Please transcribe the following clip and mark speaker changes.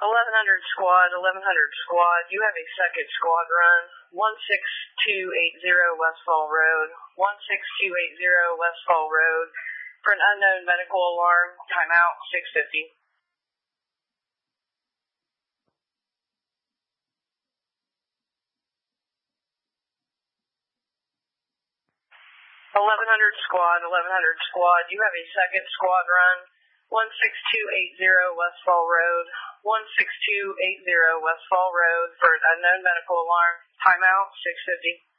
Speaker 1: 1100 squad, 1100 squad, you have a second squad run, 16280 Westfall Road, 16280 Westfall Road, for an unknown medical alarm, timeout 650. 1100 squad, 1100 squad, you have a second squad run, 16280 Westfall Road, 16280 Westfall Road for an unknown medical alarm, timeout 650.